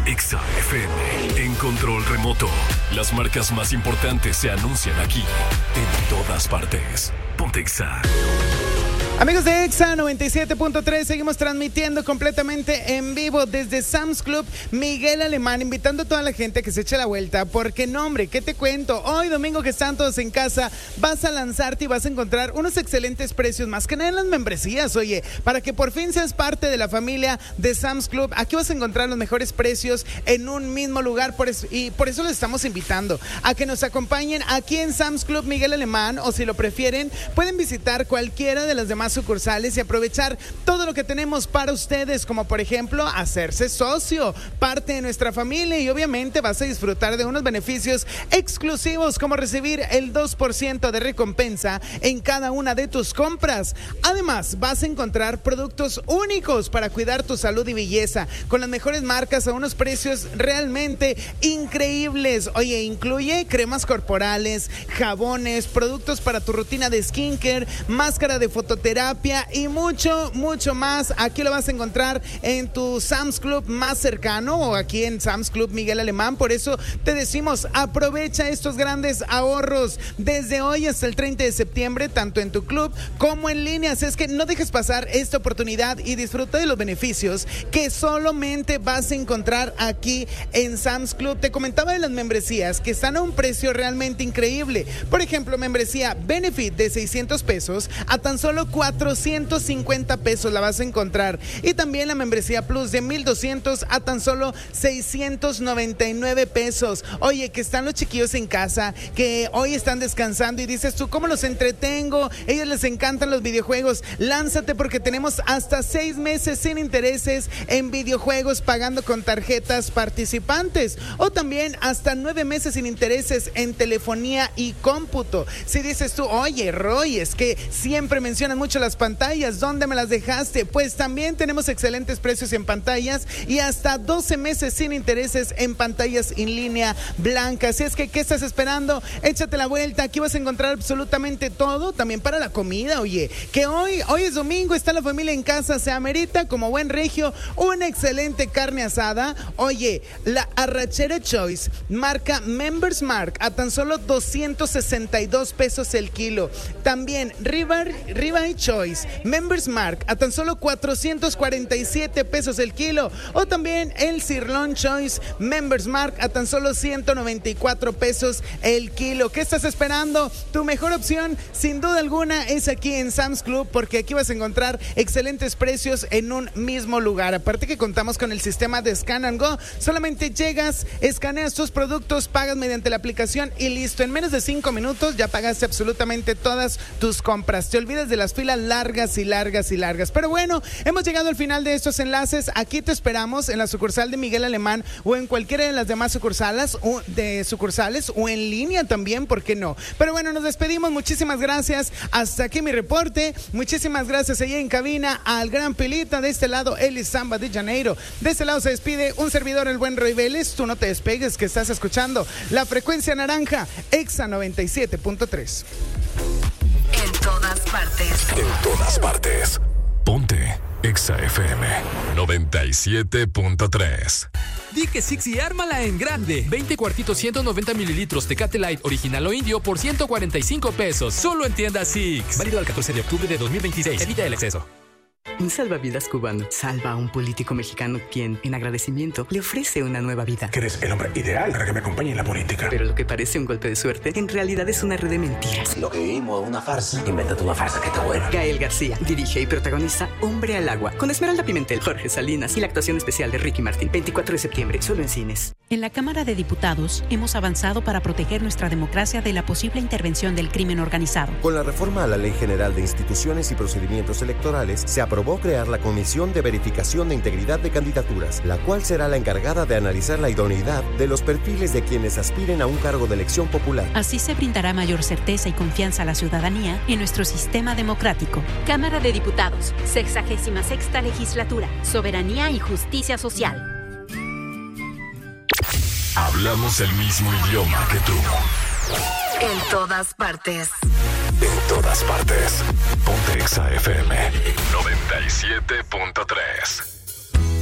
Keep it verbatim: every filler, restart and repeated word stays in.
Exa F M, en control remoto. Las marcas más importantes se anuncian aquí, en todas partes. Ponte Exa. Amigos de Exa noventa y siete punto tres, seguimos transmitiendo completamente en vivo desde Sam's Club Miguel Alemán, invitando a toda la gente que se eche la vuelta, porque no, hombre, ¿qué te cuento? Hoy domingo que están todos en casa, vas a lanzarte y vas a encontrar unos excelentes precios, más que nada en las membresías, oye, para que por fin seas parte de la familia de Sam's Club. Aquí vas a encontrar los mejores precios en un mismo lugar, por eso, y por eso les estamos invitando a que nos acompañen aquí en Sam's Club Miguel Alemán, o si lo prefieren, pueden visitar cualquiera de las demás sucursales y aprovechar todo lo que tenemos para ustedes, como por ejemplo hacerse socio, parte de nuestra familia, y obviamente vas a disfrutar de unos beneficios exclusivos como recibir el dos por ciento de recompensa en cada una de tus compras. Además, vas a encontrar productos únicos para cuidar tu salud y belleza con las mejores marcas a unos precios realmente increíbles. Oye, incluye cremas corporales, jabones, productos para tu rutina de skincare, máscara de fototerapia y mucho, mucho más. Aquí lo vas a encontrar en tu Sam's Club más cercano o aquí en Sam's Club Miguel Alemán. Por eso te decimos, aprovecha estos grandes ahorros desde hoy hasta el treinta de septiembre, tanto en tu club como en línea. Así es que no dejes pasar esta oportunidad y disfruta de los beneficios que solamente vas a encontrar aquí en Sam's Club. Te comentaba de las membresías que están a un precio realmente increíble. Por ejemplo, membresía Benefit de seiscientos pesos a tan solo cuatrocientos cincuenta pesos la vas a encontrar, y también la membresía Plus de mil doscientos a tan solo seiscientos noventa y nueve pesos. Oye, que están los chiquillos en casa, que hoy están descansando y dices tú, ¿cómo los entretengo? Ellos les encantan los videojuegos. Lánzate, porque tenemos hasta seis meses sin intereses en videojuegos pagando con tarjetas participantes, o también hasta nueve meses sin intereses en telefonía y cómputo. Si dices tú, oye, Roy, es que siempre mencionan mucho las pantallas, ¿dónde me las dejaste? Pues también tenemos excelentes precios en pantallas y hasta doce meses sin intereses en pantallas en línea blancas. Así es que, ¿qué estás esperando? Échate la vuelta, aquí vas a encontrar absolutamente todo, también para la comida. Oye, que hoy, hoy es domingo, está la familia en casa, se amerita como buen regio una excelente carne asada. Oye, la arrachera Choice, marca Members Mark, a tan solo doscientos sesenta y dos pesos el kilo. También River, Ribeye Choice, Members Mark, a tan solo cuatrocientos cuarenta y siete pesos el kilo. O también el Sirloin Choice, Members Mark, a tan solo ciento noventa y cuatro pesos el kilo. ¿Qué estás esperando? Tu mejor opción, sin duda alguna, es aquí en Sam's Club, porque aquí vas a encontrar excelentes precios en un mismo lugar. Aparte que contamos con el sistema de Scan and Go. Solamente llegas, escaneas tus productos, pagas mediante la aplicación y listo. En menos de cinco minutos ya pagaste absolutamente todas tus compras. Te olvidas de las filas largas y largas y largas. Pero bueno, hemos llegado al final de estos enlaces. Aquí te esperamos en la sucursal de Miguel Alemán o en cualquiera de las demás sucursales o de sucursales o en línea también, ¿por qué no? Pero bueno, nos despedimos. Muchísimas gracias. Hasta aquí mi reporte. Muchísimas gracias allá en cabina al gran Pilita. De este lado, Eli Samba de Janeiro. De este lado se despide un servidor, el buen Roy Vélez. Tú no te despegues, que estás escuchando la frecuencia naranja, Exa noventa y siete punto tres. En todas partes. En todas partes. Ponte Exa F M noventa y siete punto tres. Di que Six y ármala en grande. veinte cuartitos ciento noventa mililitros Tecate Light original o indio por ciento cuarenta y cinco pesos. Solo en tienda Six. Válido al catorce de octubre de dos mil veintiséis. Evita el exceso. Un salvavidas cubano salva a un político mexicano quien, en agradecimiento, le ofrece una nueva vida. Que eres el hombre ideal para que me acompañe en la política. Pero lo que parece un golpe de suerte, en realidad es una red de mentiras. Lo que vivimos es una farsa. Invéntate una farsa que está buena. Gael García dirige y protagoniza Hombre al Agua, con Esmeralda Pimentel, Jorge Salinas y la actuación especial de Ricky Martin. veinticuatro de septiembre, solo en cines. En la Cámara de Diputados hemos avanzado para proteger nuestra democracia de la posible intervención del crimen organizado. Con la reforma a la Ley General de Instituciones y Procedimientos Electorales, se aprobó crear la Comisión de Verificación de Integridad de Candidaturas, la cual será la encargada de analizar la idoneidad de los perfiles de quienes aspiren a un cargo de elección popular. Así se brindará mayor certeza y confianza a la ciudadanía en nuestro sistema democrático. Cámara de Diputados, sexagésima sexta legislatura, soberanía y justicia social. Hablamos el mismo idioma que tú. En todas partes. En todas partes. Ponte Exa F M noventa y siete punto tres.